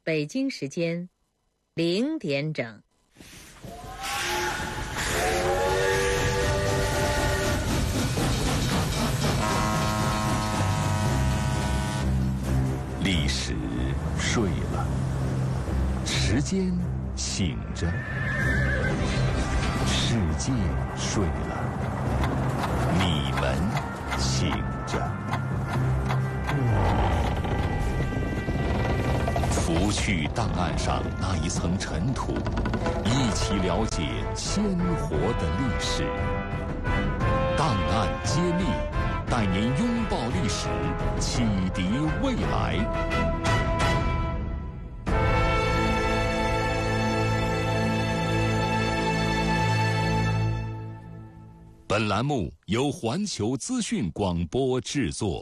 北京时间0点整。 历史睡了，时间醒着，世界睡了，你们醒着。拂去档案上那一层尘土，一起了解鲜活的历史。档案揭秘，带您拥抱历史，启迪未来。本栏目由环球资讯广播制作。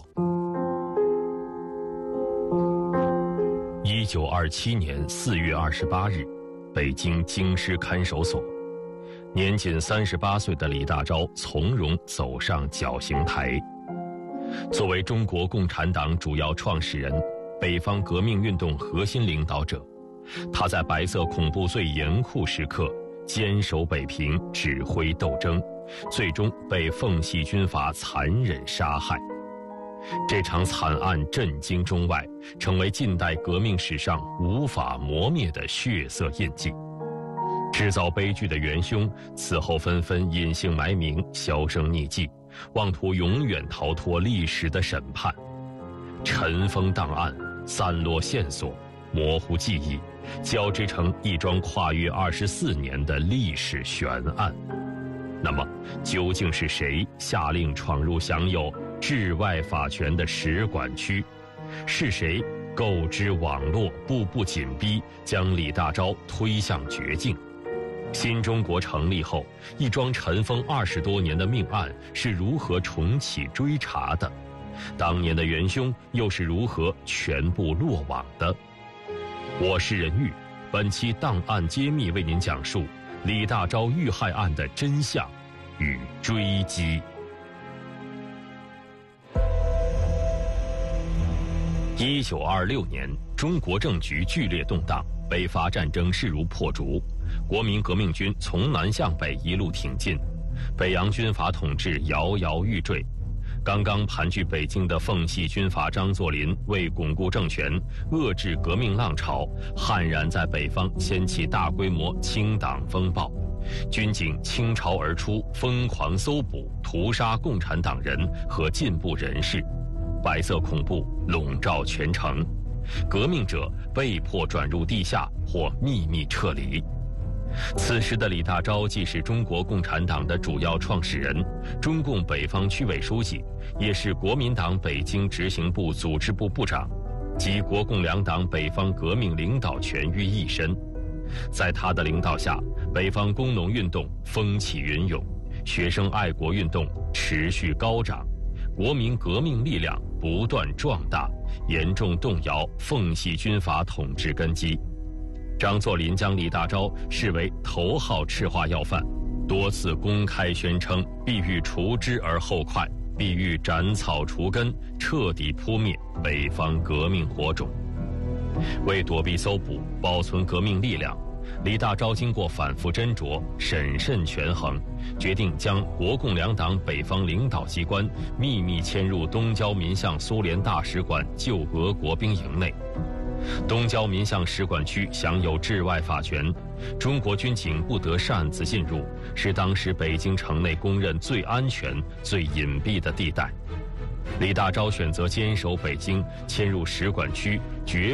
1927年4月28日，北京京师看守所，年仅38岁的李大钊从容走上绞刑台。作为中国共产党主要创始人、北方革命运动核心领导者，他在白色恐怖最严酷时刻坚守北平，指挥斗争，最终被奉系军阀残忍杀害。这场惨案震惊中外，成为近代革命史上无法磨灭的血色印记。制造悲剧的元凶此后纷纷隐姓埋名，销声匿迹，妄图永远逃脱历史的审判。尘封档案，散落线索，模糊记忆，交织成一桩跨越24年的历史悬案。那么，究竟是谁下令闯入享有治外法权的使馆区？是谁构织网络，步步紧逼，将李大钊推向绝境？新中国成立后，一桩尘封20多年的命案是如何重启追查的？当年的元凶又是如何全部落网的？我是任玉，本期档案揭秘为您讲述李大钊遇害案的真相与追击。1926年，中国政局剧烈动荡，北伐战争势如破竹，国民革命军从南向北一路挺进，北洋军阀统治摇摇欲坠。刚刚盘踞北京的奉系军阀张作霖为巩固政权，遏制革命浪潮，悍然在北方掀起大规模清党风暴，军警倾巢而出，疯狂搜捕、屠杀共产党人和进步人士，白色恐怖笼罩全城，革命者被迫转入地下或秘密撤离。此时的李大钊既是中国共产党的主要创始人，中共北方区委书记，也是国民党北京执行部组织部部长，集国共两党北方革命领导权于一身。在他的领导下，北方工农运动风起云涌，学生爱国运动持续高涨，国民革命力量不断壮大，严重动摇奉系军阀统治根基。张作霖将李大钊视为头号赤化要犯，多次公开宣称必欲除之而后快，必欲斩草除根，彻底扑灭北方革命火种。为躲避搜捕，保存革命力量，李大钊经过反复斟酌、审慎权衡，决定将国共两党北方领导机关秘密迁入东交民巷苏联大使馆旧俄国兵营内。东交民巷使馆区享有治外法权，中国军警不得擅自进入，是当时北京城内公认最安全、最隐蔽的地带。李大钊选择坚守北京，迁入使馆区，绝